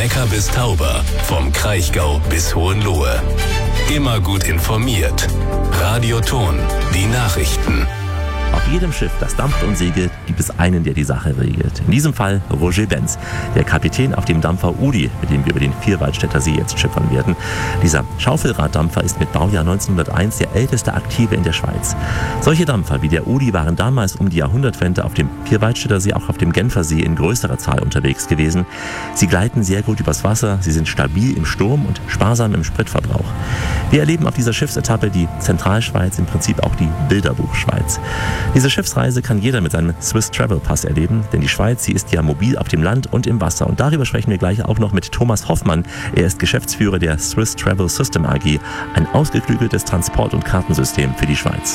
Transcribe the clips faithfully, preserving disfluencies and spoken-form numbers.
Neckar bis Tauber, vom Kraichgau bis Hohenlohe. Immer gut informiert. Radioton, die Nachrichten. Auf jedem Schiff, das dampft und segelt, gibt es einen, der die Sache regelt. In diesem Fall Roger Benz, der Kapitän auf dem Dampfer Uri, mit dem wir über den Vierwaldstätter See jetzt schippern werden. Dieser Schaufelraddampfer ist mit Baujahr neunzehnhunderteins der älteste aktive in der Schweiz. Solche Dampfer wie der Uri waren damals um die Jahrhundertwende auf dem Vierwaldstätter See, auch auf dem Genfersee in größerer Zahl unterwegs gewesen. Sie gleiten sehr gut übers Wasser, sie sind stabil im Sturm und sparsam im Spritverbrauch. Wir erleben auf dieser Schiffsetappe die Zentralschweiz, im Prinzip auch die Bilderbuchschweiz. Diese Schiffsreise kann jeder mit seinem Swiss Travel Pass erleben, denn die Schweiz, sie ist ja mobil auf dem Land und im Wasser. Und darüber sprechen wir gleich auch noch mit Thomas Hoffmann. Er ist Geschäftsführer der Swiss Travel System A G, ein ausgeklügeltes Transport- und Kartensystem für die Schweiz.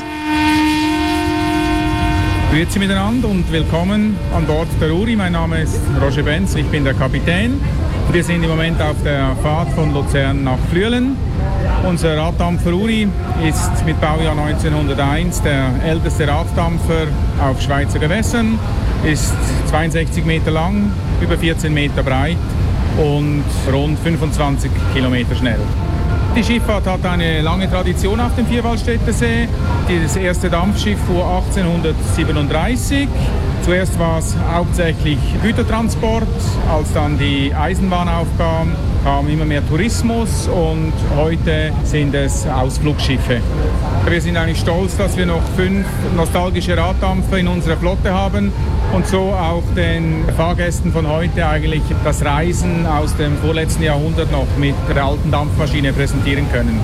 Grüezi miteinander und willkommen an Bord der Uri. Mein Name ist Roger Benz, ich bin der Kapitän. Wir sind im Moment auf der Fahrt von Luzern nach Flüelen. Unser Raddampfer Uri ist mit Baujahr neunzehnhunderteins der älteste Raddampfer auf Schweizer Gewässern, ist zweiundsechzig Meter lang, über vierzehn Meter breit und rund fünfundzwanzig Kilometer schnell. Die Schifffahrt hat eine lange Tradition auf dem Vierwaldstätter See. Das erste Dampfschiff fuhr achtzehnhundertsiebenunddreißig. Zuerst war es hauptsächlich Gütertransport. Als dann die Eisenbahn aufkam, kam immer mehr Tourismus und heute sind es Ausflugsschiffe. Wir sind eigentlich stolz, dass wir noch fünf nostalgische Raddampfer in unserer Flotte haben und so auch den Fahrgästen von heute eigentlich das Reisen aus dem vorletzten Jahrhundert noch mit der alten Dampfmaschine präsentieren können.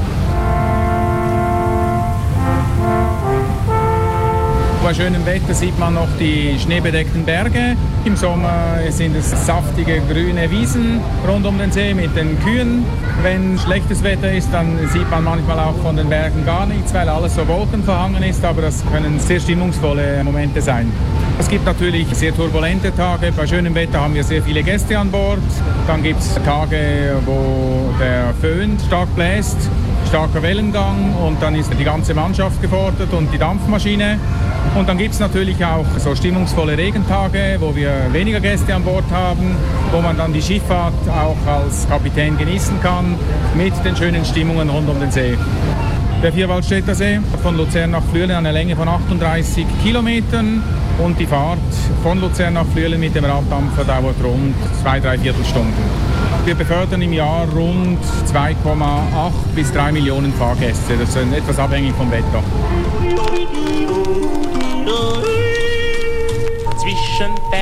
Bei schönem Wetter sieht man noch die schneebedeckten Berge. Im Sommer sind es saftige grüne Wiesen rund um den See mit den Kühen. Wenn schlechtes Wetter ist, dann sieht man manchmal auch von den Bergen gar nichts, weil alles so wolkenverhangen ist, aber das können sehr stimmungsvolle Momente sein. Es gibt natürlich sehr turbulente Tage. Bei schönem Wetter haben wir sehr viele Gäste an Bord. Dann gibt es Tage, wo der Föhn stark bläst, starker Wellengang und dann ist die ganze Mannschaft gefordert und die Dampfmaschine. Und dann gibt es natürlich auch so stimmungsvolle Regentage, wo wir weniger Gäste an Bord haben, wo man dann die Schifffahrt auch als Kapitän genießen kann mit den schönen Stimmungen rund um den See. Der Vierwaldstätter See von Luzern nach Flüelen eine Länge von achtunddreißig Kilometern und die Fahrt von Luzern nach Flüelen mit dem Raddampfer dauert rund zwei, drei Viertelstunden. Wir befördern im Jahr rund zwei Komma acht bis drei Millionen Fahrgäste. Das ist etwas abhängig vom Wetter. Zwischen